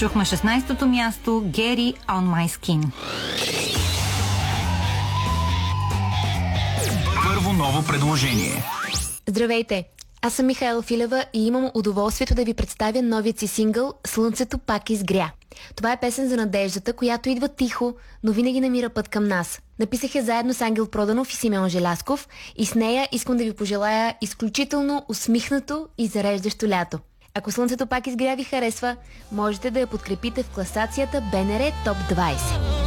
Чухме 16-то място Gary On My Skin. Първо ново предложение. Здравейте! Аз съм Михаела Филева и имам удоволствието да ви представя новият си сингъл "Слънцето пак изгря". Това е песен за надеждата, която идва тихо, но винаги намира път към нас. Написах я заедно с Ангел Проданов и Симеон Желязков и с нея искам да ви пожелая изключително усмихнато и зареждащо лято. Ако "Слънцето пак изгря" ви харесва, можете да я подкрепите в класацията БНР Топ 20.